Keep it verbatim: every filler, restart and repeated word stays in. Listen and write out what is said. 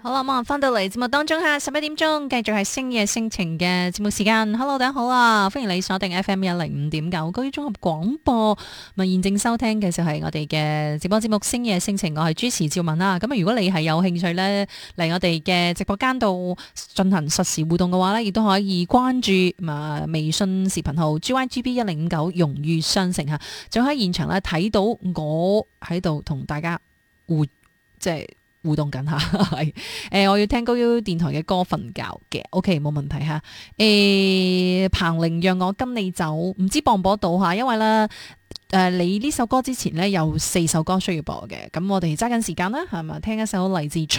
好啦，咁啊，翻到嚟節目當中哈，十一點鐘繼續係星夜星情嘅節目時間。Hello，大家好啊，歡迎你鎖定 F M 一零五點九居綜合廣播。咁啊，現正收聽嘅就係我哋嘅直播節目《星夜星情》，我係主持趙文啦。咁啊，如果你係有興趣咧嚟我哋嘅直播間度進行實時互動嘅話咧，亦都可以關注啊微信視頻號 G Y G B 一零五九榮譽商城吓，就喺現場咧睇到我喺度同大家互即係。互動緊吓，係誒，我要聽高腰電台嘅歌瞓覺嘅 ，OK 冇問題吓。誒，彭羚讓我跟你走，唔知播唔播到吓，因為咧誒、呃，你呢首歌之前咧有四首歌需要播嘅，咁我哋揸緊時間啦，係咪聽一首嚟自徐